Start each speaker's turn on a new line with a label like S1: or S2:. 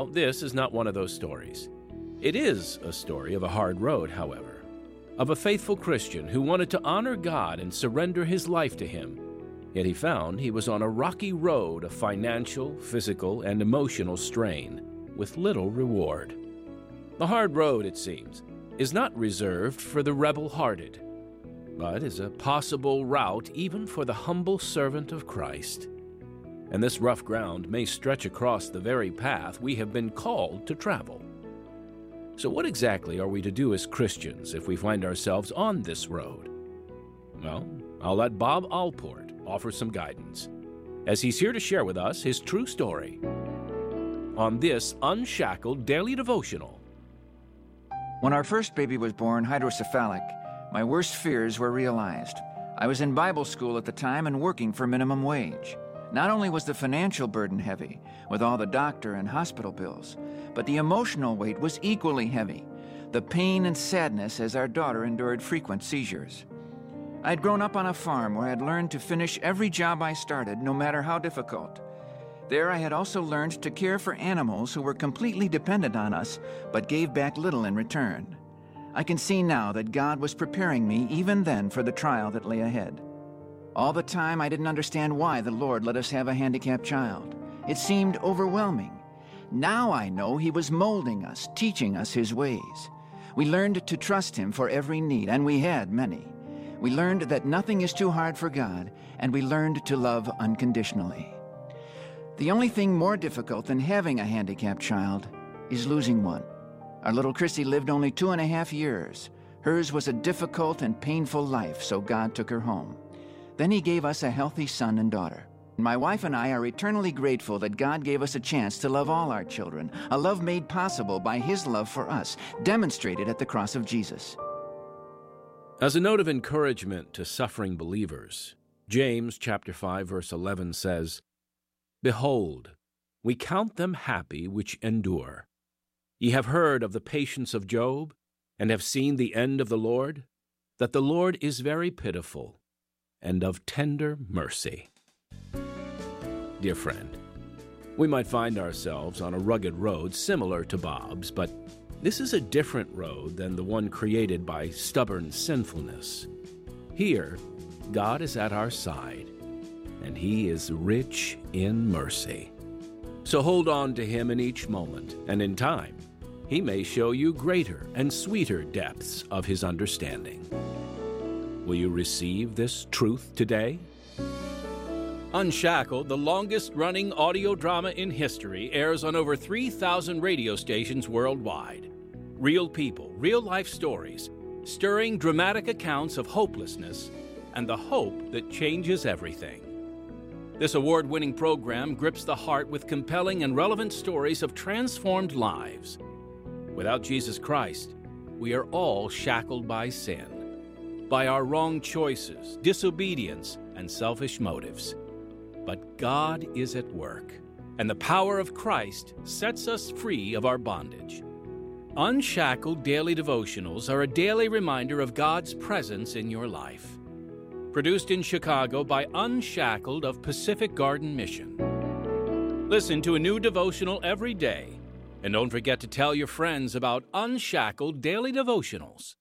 S1: This is not one of those stories. It is a story of a hard road, however, of a faithful Christian who wanted to honor God and surrender his life to Him. Yet he found he was on a rocky road of financial, physical, and emotional strain, with little reward. The hard road, it seems, is not reserved for the rebel-hearted, but is a possible route even for the humble servant of Christ. And this rough ground may stretch across the very path we have been called to travel. So what exactly are we to do as Christians if we find ourselves on this road? Well, I'll let Bob Allport offer some guidance, as he's here to share with us his true story on this Unshackled Daily Devotional.
S2: When our first baby was born, hydrocephalic, my worst fears were realized. I was in Bible school at the time and working for minimum wage. Not only was the financial burden heavy, with all the doctor and hospital bills, but the emotional weight was equally heavy. The pain and sadness as our daughter endured frequent seizures. I'd grown up on a farm where I'd learned to finish every job I started, no matter how difficult. There I had also learned to care for animals who were completely dependent on us, but gave back little in return. I can see now that God was preparing me even then for the trial that lay ahead. All the time I didn't understand why the Lord let us have a handicapped child. It seemed overwhelming. Now I know He was molding us, teaching us His ways. We learned to trust Him for every need, and we had many. We learned that nothing is too hard for God, and we learned to love unconditionally. The only thing more difficult than having a handicapped child is losing one. Our little Chrissy lived only 2.5 years. Hers was a difficult and painful life, so God took her home. Then He gave us a healthy son and daughter. My wife and I are eternally grateful that God gave us a chance to love all our children, a love made possible by His love for us, demonstrated at the cross of Jesus.
S1: As a note of encouragement to suffering believers, James chapter 5, verse 11 says, "Behold, we count them happy which endure. Ye have heard of the patience of Job, and have seen the end of the Lord, that the Lord is very pitiful, and of tender mercy." Dear friend, we might find ourselves on a rugged road similar to Bob's, but this is a different road than the one created by stubborn sinfulness. Here, God is at our side, and He is rich in mercy. So hold on to Him in each moment, and in time, He may show you greater and sweeter depths of His understanding. Will you receive this truth today? Unshackled, the longest-running audio drama in history, airs on over 3,000 radio stations worldwide. Real people, real-life stories, stirring dramatic accounts of hopelessness and the hope that changes everything. This award-winning program grips the heart with compelling and relevant stories of transformed lives. Without Jesus Christ, we are all shackled by sin, by our wrong choices, disobedience, and selfish motives. But God is at work, and the power of Christ sets us free of our bondage. Unshackled Daily Devotionals are a daily reminder of God's presence in your life. Produced in Chicago by Unshackled of Pacific Garden Mission. Listen to a new devotional every day, and don't forget to tell your friends about Unshackled Daily Devotionals.